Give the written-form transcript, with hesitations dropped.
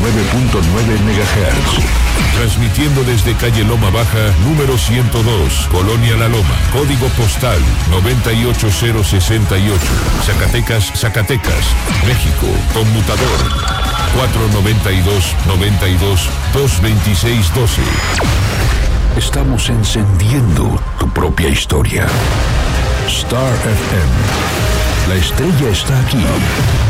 MHZ. Transmitiendo desde calle Loma Baja, número 102, Colonia La Loma, código postal 98068, Zacatecas, Zacatecas, México, conmutador 492-92-226-12. Estamos encendiendo tu propia historia. Star FM. La estrella está aquí.